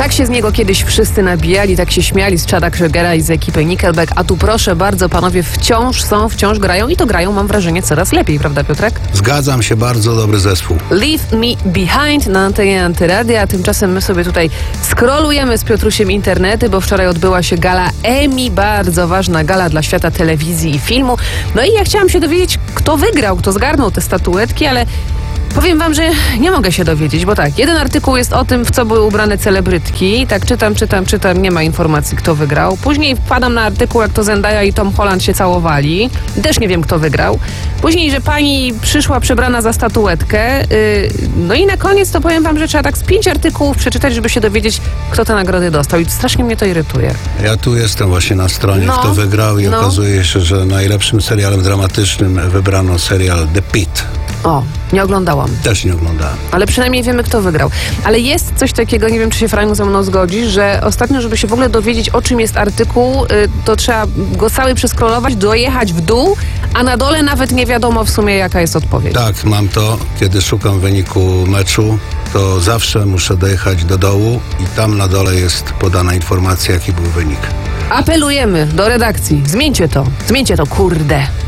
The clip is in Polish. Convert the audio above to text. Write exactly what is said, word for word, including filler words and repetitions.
Tak się z niego kiedyś wszyscy nabijali, tak się śmiali z Chada Kroegera i z ekipy Nickelback, a tu proszę bardzo, panowie wciąż są, wciąż grają i to grają, mam wrażenie, coraz lepiej, prawda, Piotrek? Zgadzam się, bardzo dobry zespół. Leave Me Behind na antenie Antyradia, a tymczasem my sobie tutaj scrollujemy z Piotrusiem internety, bo wczoraj odbyła się gala Emmy, bardzo ważna gala dla świata telewizji i filmu. No i ja chciałam się dowiedzieć, kto wygrał, kto zgarnął te statuetki, ale powiem wam, że nie mogę się dowiedzieć, bo tak, jeden artykuł jest o tym, w co były ubrane celebrytki. Tak czytam, czytam, czytam, nie ma informacji, kto wygrał. Później wpadam na artykuł, jak to Zendaya i Tom Holland się całowali. Też nie wiem, kto wygrał. Później, że pani przyszła przebrana za statuetkę. Yy, no i na koniec to powiem wam, że trzeba tak z pięć artykułów przeczytać, żeby się dowiedzieć, kto te nagrody dostał. I strasznie mnie to irytuje. Ja tu jestem właśnie na stronie, No, kto wygrał i no. okazuje się, że najlepszym serialem dramatycznym wybrano serial The Pitt. O, nie oglądałam. Też nie oglądałem. Ale przynajmniej wiemy, kto wygrał. Ale jest coś takiego, nie wiem, czy się Frank ze mną zgodzi, że ostatnio, żeby się w ogóle dowiedzieć, o czym jest artykuł, y, to trzeba go cały przeskrolować, dojechać w dół, a na dole nawet nie wiadomo w sumie, jaka jest odpowiedź. Tak, mam to. Kiedy szukam wyniku meczu, to zawsze muszę dojechać do dołu i tam na dole jest podana informacja, jaki był wynik. Apelujemy do redakcji. Zmieńcie to. Zmieńcie to, kurde.